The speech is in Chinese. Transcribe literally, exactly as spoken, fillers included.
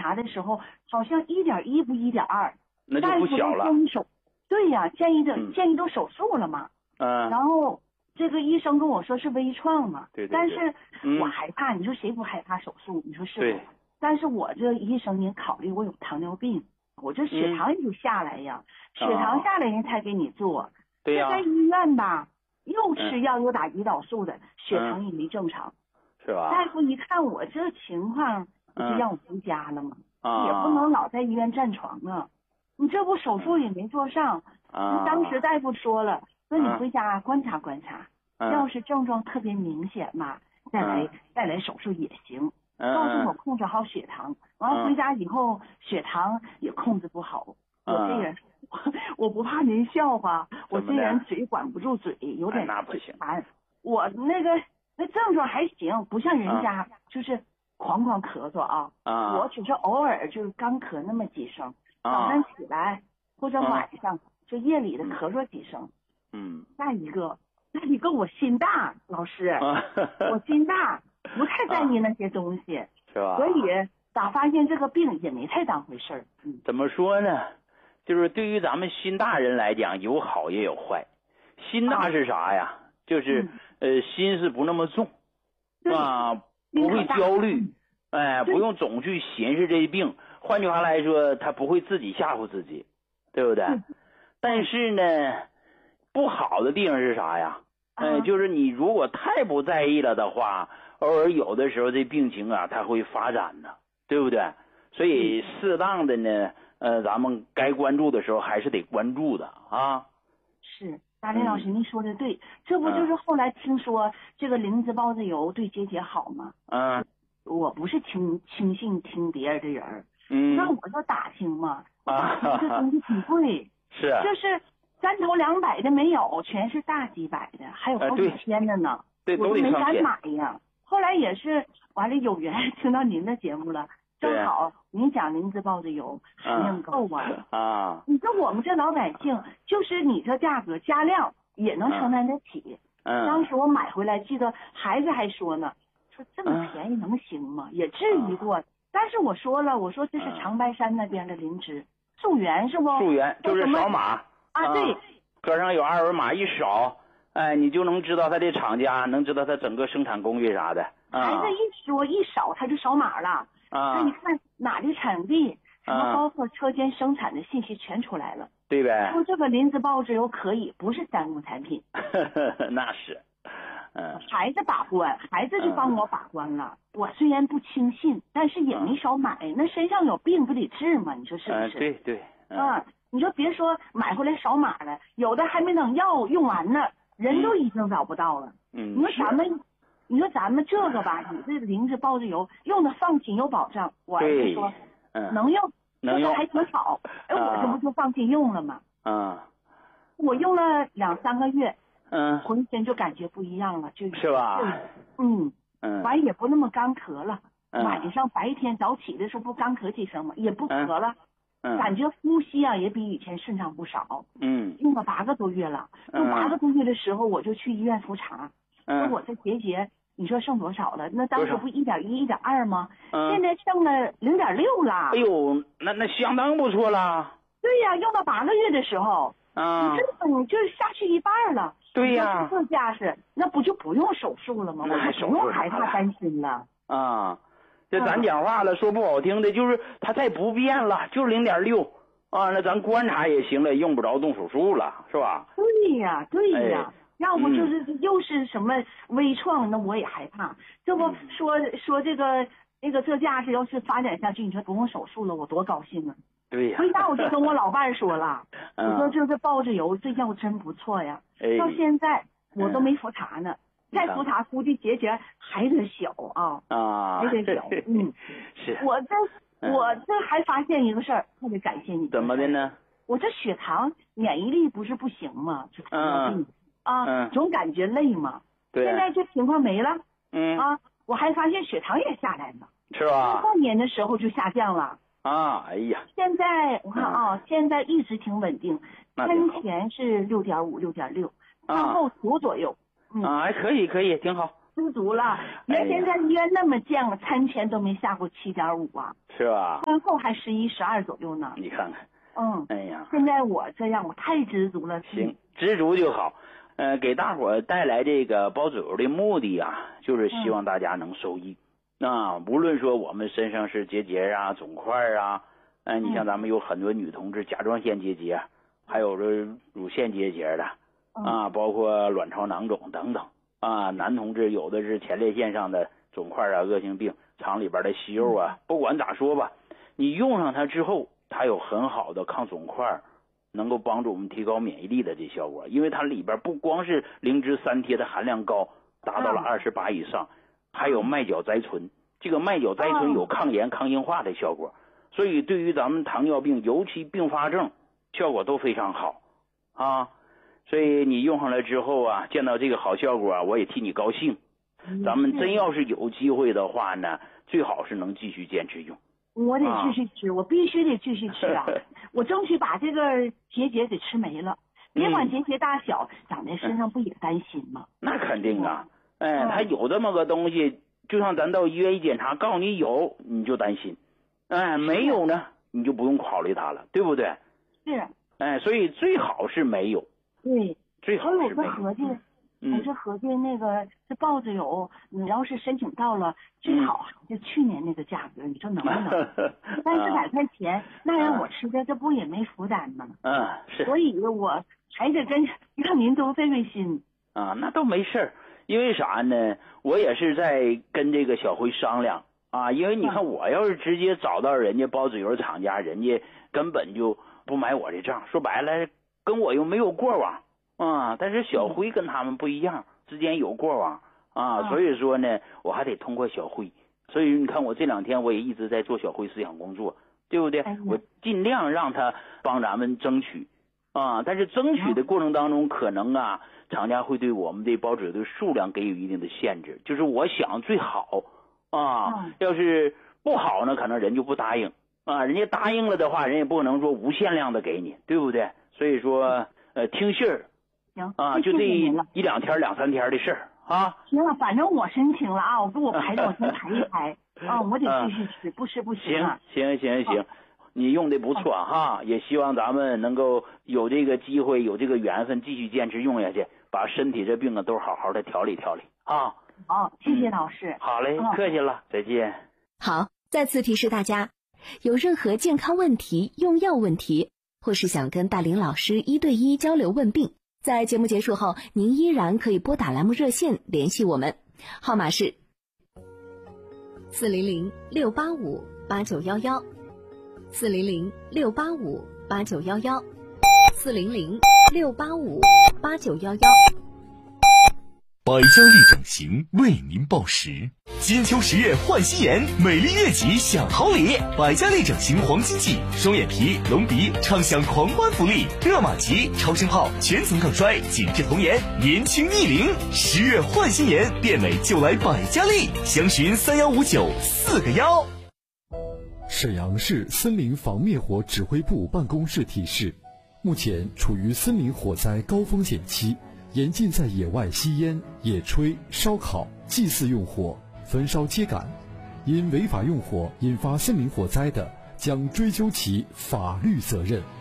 查的时候，好像一点一不一点二， 那就不小了。 手，对呀，建议的、 嗯、 建议都手术了嘛。 嗯。 然后这个医生跟我说是微创嘛， 对对对。 但是我嗯、 害怕，你说谁不害怕手术？你说是不？ 对。 但是我这医生也考虑我有糖尿病，我这血糖也就下来呀， 嗯、 血糖下来人才给你做。 对呀、啊。 在医院吧，又吃药又打胰岛素的，嗯、血糖也没正常。 是吧？ 大夫一看我这情况，不就让我回家了吗？ 啊、 也不能老在医院占床啊！你这不手术也没做上， 啊、 当时大夫说了，说你回家观察观察， 啊、 要是症状特别明显嘛，再来、啊、再来手术也行。告诉我控制好血糖，完了回家以后血糖也控制不好。我这人，我不怕您笑话，我这人嘴管不住嘴，有点嘴馋。我那个。那症状还行，不像人家就是狂狂咳嗽啊。 啊， 我只是偶尔就是干咳那么几声，早上起来或者晚上就夜里的咳嗽几声。 嗯。 再一个，再一个我心大，老师，我心大，不太在意那些东西， 是吧？ 所以咋发现这个病也没太当回事儿。嗯。 怎么说呢？就是对于咱们心大人来讲，有好也有坏。心大是啥呀？就是、嗯、呃心思不那么重啊，不会焦虑，哎，不用总去寻思这病。换句话来说，他不会自己吓唬自己，对不对？但是呢，不好的地方是啥呀？哎、呃，就是你如果太不在意了的话，偶尔有的时候这病情啊，它会发展的，对不对？所以适当的呢，呃，咱们该关注的时候还是得关注的啊。 是。大林老师，您说的对，这不就是后来听说这个灵芝孢子油对结节好吗？ 嗯， 我不是轻轻信听别人的人， 嗯， 那我就打听嘛，打听这东西挺贵， 是， 就是三头两百的没有，全是大几百的，还有好几千的呢， 对， 我都没敢买呀。后来也是完了有缘听到您的节目了。正好您讲灵芝孢子油含量够啊！ 啊， 你说我们这老百姓，就是你这价格加量也能承担得起。 嗯， 当时我买回来，记得孩子还说呢，说这么便宜能行吗？也质疑过。但是我说了，我说这是长白山那边的灵芝，溯源是不？ 溯源就是扫码啊，对， 搁上有二维码一扫，哎，你就能知道它的厂家，能知道它整个生产工艺啥的。 孩子一说一扫，他就扫码了。 啊， 那你看哪的产地，什么包括车间生产的信息全出来了， 对呗？ 说这个灵芝孢子油可以，不是耽误产品。 那是，嗯， 孩子把关，孩子就帮我把关了。嗯、我虽然不轻信，但是也没少买。嗯、那身上有病不得治吗？你说是不是？ 嗯、对对。 嗯、啊，你说别说买回来扫码了，有的还没等药用完呢，人都已经找不到了。 嗯， 你说咱们。你说咱们这个吧，你这个灵芝孢子油用的放心有保障，我儿子说， 嗯， 能用， 能用还挺好，哎，我这不就放心用了吗？ 嗯， 我用了两三个月， 嗯， 浑身就感觉不一样了，就是吧？ 嗯嗯， 完也不那么干咳了， 嗯、 晚上白天早起的时候不干咳几声吗？也不咳了， 嗯， 感觉呼吸啊也比以前顺畅不少。 嗯， 用了八个多月了，用八个多月的时候我就去医院复查。 嗯， 说我这结节，你说剩多少了？那当时不一点一、一点二吗？ 嗯， 现在剩了零点六了。 哎呦，那那相当不错了。 对呀，用到八个月的时候， 啊， 你这种就是下去一半了。 对呀， 这架势，那不就不用手术了吗？ 那就不用害怕担心了。 啊，这咱讲话了，说不好听的，就是它再不变了，就是零点六啊，那咱观察也行了，用不着动手术了，是吧？ 对呀，对呀。 哎要不就是又是什么微创，那我也害怕。这不说说这个那个这架势要是发展下去，你说不用手术了，我多高兴啊！ 对呀。 回家我就跟我老伴儿说了， 嗯、 我说这个孢子油这药真不错呀。 哎、 到现在我都没复查呢，嗯、再复查估计结节还得小啊。 啊。 还得小。嗯。 是。 我这、嗯、我这还发现一个事儿，特别感谢你。 怎么的呢？ 我这血糖免疫力不是不行吗？就糖尿病。 嗯啊， 嗯， 总感觉累嘛。 对。 现在这情况没了。 嗯。 啊，我还发现血糖也下来了。 是吧？ 过年的时候就下降了。 啊，哎呀。 现在我看啊，嗯、现在一直挺稳定，天前是六点五、六点六，饭后九左右。 嗯。啊，还可以，可以，挺好。 知足了。你看现在医院那么建了，餐前都没下过七点五啊， 是吧？ 餐后还十一、十二左右呢。 你看看， 嗯， 哎呀， 现在我这样，我太知足了。 行，知足就好。呃，给大伙儿带来这个包子油的目的啊，就是希望大家能受益。那、嗯啊、无论说我们身上是结节啊、肿块啊，哎、呃，你像咱们有很多女同志甲状腺结节，还有这乳腺结节的啊，包括卵巢囊肿等等啊。男同志有的是前列腺上的肿块啊、恶性病、肠里边的息肉啊，不管咋说吧，你用上它之后，它有很好的抗肿块，能够帮助我们提高免疫力的这效果。因为它里边不光是灵芝三萜的含量高，达到了二十八以上，还有麦角甾醇。这个麦角甾醇有抗炎、抗硬化的效果，所以对于咱们糖尿病，尤其并发症，效果都非常好啊。所以你用上来之后啊，见到这个好效果啊，我也替你高兴。咱们真要是有机会的话呢，最好是能继续坚持用。 我得继续吃，啊、我必须得继续吃啊！我争取把这个结节给吃没了。别管结节大小，嗯、长在身上不也担心吗？ 那肯定啊！哎，嗯、它有这么个东西，就像咱到医院一检查，告诉你有，你就担心；哎，没有呢，你就不用考虑它了，对不对？ 是。 哎，所以最好是没有。 对。 最好是没有。 我是合计。我是合计那个这包子油，你要是申请到了，最好就去年那个价格，你说能不能？三四百块钱，那让我吃的，这不也没负担吗？ 嗯，是。 所以我还得跟让您多费费心。 啊，那倒没事儿，因为啥呢？我也是在跟这个小辉商量啊，因为你看，我要是直接找到人家包子油厂家，人家根本就不买我这账，说白了，跟我又没有过往。啊，但是小辉跟他们不一样，之间有过往啊，所以说呢，我还得通过小辉。所以你看，我这两天我也一直在做小辉思想工作，对不对？哎、我尽量让他帮咱们争取啊，但是争取的过程当中，可能啊，厂家会对我们的包子的数量给予一定的限制。就是我想最好啊，要是不好呢，可能人就不答应啊。人家答应了的话，人也不可能说无限量的给你，对不对？所以说，呃，听信儿。 行啊，就这一一两天、两三天的事儿啊。 行了，反正我申请了啊，我给我排着，我先排一排啊，我得继续吃，不吃不行啊。 行行行行，你用的不错哈，也希望咱们能够有这个机会、有这个缘分，继续坚持用下去，把身体这病啊都好好的调理调理啊。 好，谢谢老师。 嗯、好嘞，客气了，再见。 好，再次提示大家，有任何健康问题、用药问题，或是想跟大林老师一对一交流问病。在节目结束后，您依然可以拨打栏目热线联系我们，号码是四零零六八五八九幺幺，四零零六八五八九幺幺，四零零六八五八九幺幺。 百家丽整形为您报时，金秋十月换新颜，美丽悦己享好礼。百家丽整形黄金季，双眼皮、隆鼻畅享狂欢福利，热玛吉、超声炮全层抗衰，紧致童颜，年轻逆龄。十月换新颜，变美就来百家丽，详询三幺五九四个幺。 沈阳市森林防灭火指挥部办公室提示：目前处于森林火灾高风险期。严禁在野外吸烟、野炊、烧烤、祭祀用火、焚烧秸秆，因违法用火引发森林火灾的，将追究其法律责任。